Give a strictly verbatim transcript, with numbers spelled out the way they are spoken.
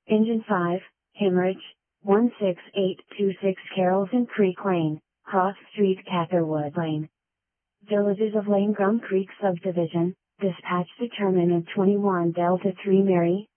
Engine five, Hemorrhage, one six eight two six Carrollton Creek Lane, Cross Street Catherwood Lane. Villages of Lane Gum Creek Subdivision, dispatch determinant twenty-one Delta three Mary,